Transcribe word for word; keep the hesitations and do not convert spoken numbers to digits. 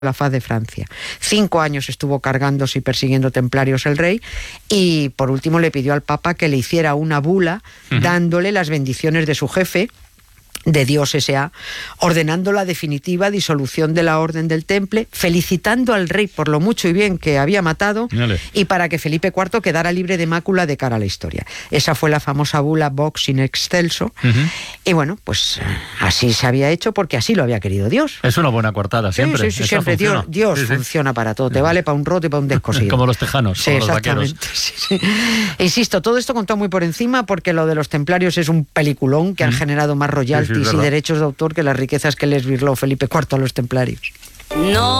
la faz de Francia. Cinco años estuvo cargándose y persiguiendo templarios el rey, y por último le pidió al Papa que le hiciera una bula uh-huh. dándole las bendiciones de su jefe, de Dios S A, ordenando la definitiva disolución de la Orden del Temple, felicitando al rey por lo mucho y bien que había matado, Dale. y para que Felipe cuarto quedara libre de mácula de cara a la historia. Esa fue la famosa bula Vox in excelso, uh-huh. y bueno, pues así se había hecho porque así lo había querido Dios. Es una buena coartada, siempre. Sí, sí, sí, siempre. Dios, Dios sí, sí. funciona para todo, te sí. vale para un roto y para un descosido. Como los tejanos, sí, como los exactamente. vaqueros. Sí, sí. Insisto, todo esto contado muy por encima porque lo de los templarios es un peliculón que uh-huh. han generado más royalties sí, sí, y derechos de autor que las riquezas que les virló Felipe cuarto a los templarios. No.